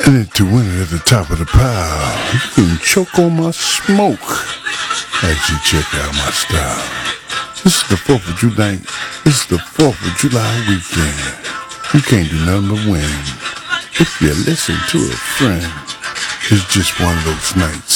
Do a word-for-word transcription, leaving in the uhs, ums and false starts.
And then to win it at the top of the pile, you can choke on my smoke as you check out my style. This is the fourth of July. This is the fourth of July weekend. You can't do nothing but win. If you listen to a friend, it's just one of those nights.